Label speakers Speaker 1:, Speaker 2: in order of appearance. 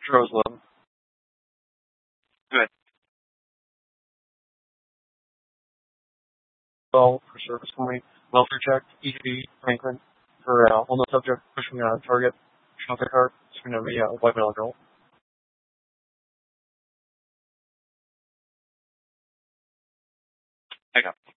Speaker 1: Jerusalem.
Speaker 2: Good.
Speaker 1: Well, for service point. Welfare check. EV. Franklin. For on the subject, pushing target. Shopping cart. It's going to be a white male girl.
Speaker 2: I got